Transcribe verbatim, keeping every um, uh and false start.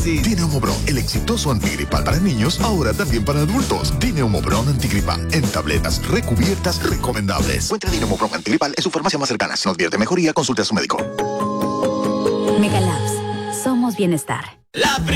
fácil. Dineumobron, el exitoso antigripal para niños, ahora también para adultos. Dineumobron antigripal, en tabletas recubiertas recomendables. Encuentra Dineumobron antigripal en su farmacia más cercana. Si no advierte mejoría, consulte a su médico. Megalabs. Somos bienestar. La